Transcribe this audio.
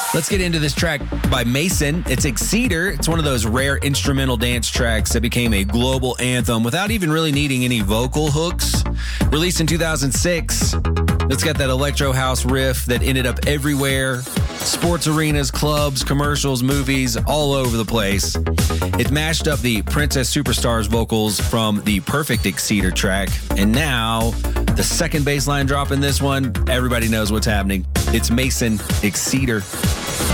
Let's get into this track by Mason. It's Exceeder. It's one of those rare instrumental dance tracks that became a global anthem without even really needing any vocal hooks. Released in 2006, it's got that electro house riff that ended up everywhere. Sports arenas, clubs, commercials, movies, all over the place. It mashed up the Princess Superstars vocals from the Perfect Exceeder track. And now, the second bass line drop in this one, everybody knows what's happening. It's Mason, Exceeder.